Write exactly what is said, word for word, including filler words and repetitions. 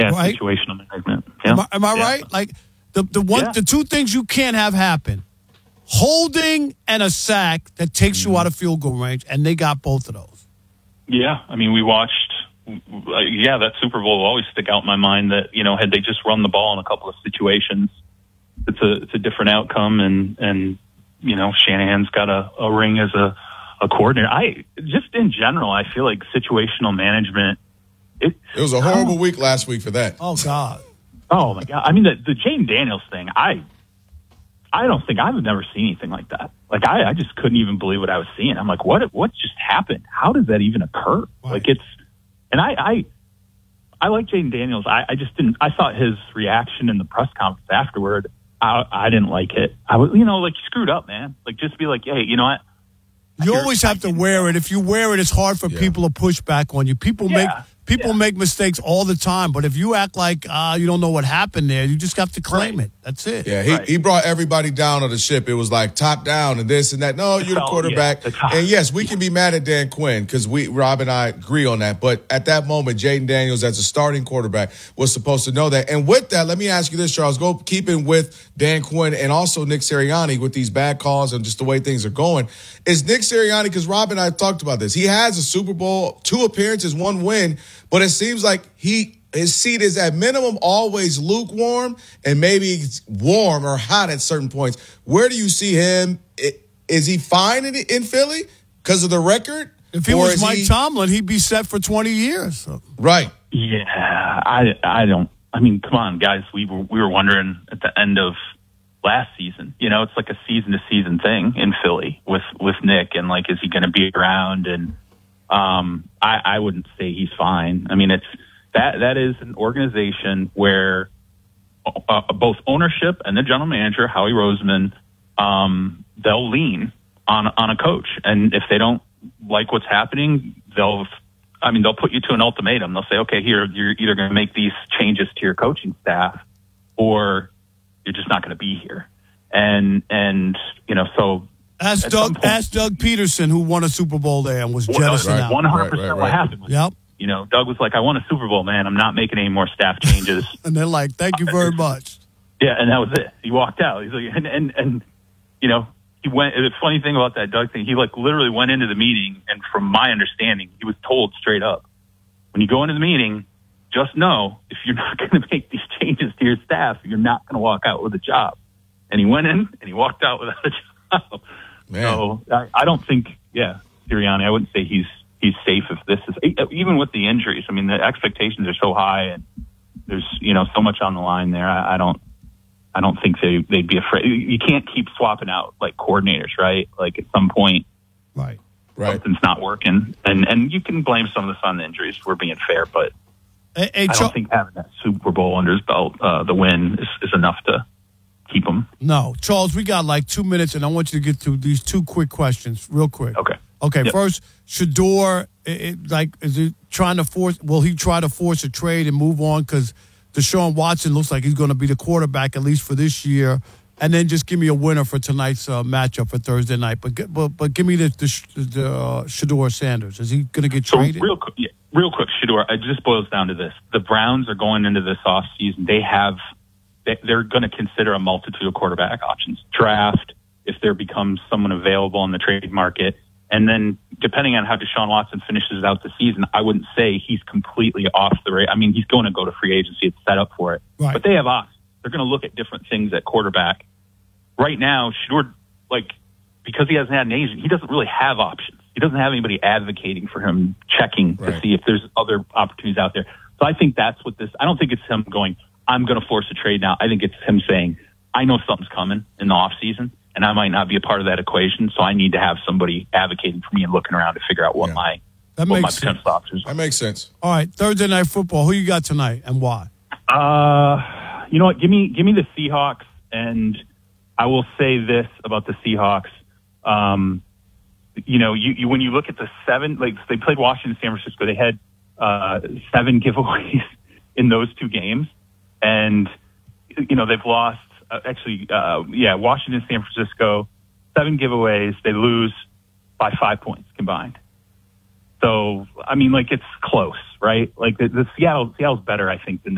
Yeah, right? situational management. Yeah. Am I, am I yeah. right? Like the the one, Yeah. the two things you can't have happen: holding and a sack that takes Mm-hmm. you out of field goal range, and they got both of those. Yeah, I mean, we watched. Uh, yeah, that Super Bowl will always stick out in my mind. That you know, had they just run the ball in a couple of situations, it's a it's a different outcome. And and you know, Shanahan's got a, a ring as a, a coordinator. I just in general, I feel like situational management. It, It was a horrible week last week for that. Oh God! Oh my God! I mean, the the Jane Daniels thing. I I don't think I've never seen anything like that. Like I, I just couldn't even believe what I was seeing. I'm like, what what just happened? How does that even occur? Right. Like it's. And I, I, I like Jaden Daniels. I, I just didn't. I thought his reaction in the press conference afterward, I, I didn't like it. I was, you know, like you screwed up, man. Like just be like, hey, you know what? You always have to wear it. If you wear it, it's hard for Yeah. people to push back on you. People Yeah. make people Yeah. make mistakes all the time, but if you act like uh, you don't know what happened there, you just have to claim Right. it. That's it. Yeah, he, Right. he brought everybody down on the ship. It was like top down and this and that. No, you're the Oh, quarterback. yeah, the top- And yes, we can be mad at Dan Quinn because we, Rob and I agree on that. But at that moment, Jaden Daniels, as a starting quarterback, was supposed to know that. And with that, let me ask you this, Charles. Go keeping with Dan Quinn and also Nick Sirianni with these bad calls and just the way things are going. Is Nick Sirianni, because Rob and I talked about this, he has a Super Bowl, two appearances, one win, but it seems like he his seat is at minimum always lukewarm and maybe it's warm or hot at certain points. Where do you see him? I- Is he fine in, in Philly because of the record? If he Or was is Mike he- Tomlin, he'd be set for twenty years. So. Right. Yeah, I, I don't. I mean, come on, guys. We were we were wondering at the end of last season. You know, it's like a season to season thing in Philly with with Nick, and like, is he going to be around? And um, I, I wouldn't say he's fine. I mean, it's that that is an organization where uh, both ownership and the general manager, Howie Roseman, um, they'll lean on on a coach, and if they don't like what's happening, they'll. I mean, they'll put you to an ultimatum. They'll say, okay, here, you're either going to make these changes to your coaching staff or you're just not going to be here. And, and, you know, so. Ask at some Doug, point- ask Doug Peterson, who won a Super Bowl there and was jettisoned right. out. one hundred percent Right, right, what right. happened. Was, Yep. You know, Doug was like, I won a Super Bowl, man. I'm not making any more staff changes. And they're like, thank you very much. Yeah, and that was it. He walked out. He's like, and, and, and you know, he went, the funny thing about that Doug thing, he like literally went into the meeting, and from my understanding, he was told straight up, when you go into the meeting, just know if you're not going to make these changes to your staff, you're not going to walk out with a job. And he went in and he walked out without a job. Man. So I, I don't think, yeah, Sirianni, I wouldn't say he's he's safe if this is, even with the injuries. I mean, the expectations are so high, and there's, you know, so much on the line there. I, I don't, I don't think they they'd be afraid. You can't keep swapping out like coordinators, right? Like at some point, Right. Right. something's not working, and and you can blame some of this on the injuries. We're being fair, but Hey, hey, I Char- don't think having that Super Bowl under his belt, uh, the win, is, is enough to keep him. no, Charles, we got like two minutes, and I want you to get through these two quick questions real quick. Okay. Okay, Yep. first, Shador, it, it, like, is he trying to force, will he try to force a trade and move on? Because Deshaun Watson looks like he's going to be the quarterback, at least for this year. And then just give me a winner for tonight's uh, matchup for Thursday night. But but, but give me the, the, the uh, Shador Sanders. Is he going to get So traded? real quick, yeah, real quick, Shador, it just boils down to this. The Browns are going into this offseason. They have, they, they're going to consider a multitude of quarterback options. Draft, if there becomes someone available in the trade market. And then depending on how Deshaun Watson finishes out the season, I wouldn't say he's completely off the rate. I mean, he's going to go to free agency. It's set up for it. Right. But they have options. They're going to look at different things at quarterback. Right now, Shador, like, because he hasn't had an agent, he doesn't really have options. He doesn't have anybody advocating for him, checking Right. to see if there's other opportunities out there. So I think that's what this, I don't think it's him going, I'm going to force a trade now. I think it's him saying, I know something's coming in the offseason, and I might not be a part of that equation, so I need to have somebody advocating for me and looking around to figure out what Yeah. my, That what my makes sense. potential options are. That makes sense. All right, Thursday Night Football. Who you got tonight and why? Uh, you know what? Give me, give me the Seahawks, and I will say this about the Seahawks. Um, you know, you, you when you look at the seven, like they played Washington, San Francisco, they had uh, seven giveaways in those two games, and you know they've lost. Uh, actually, uh, yeah, Washington, San Francisco, seven giveaways. They lose by five points combined. So I mean, like it's close, right? Like the, the Seattle, Seattle's better, I think, than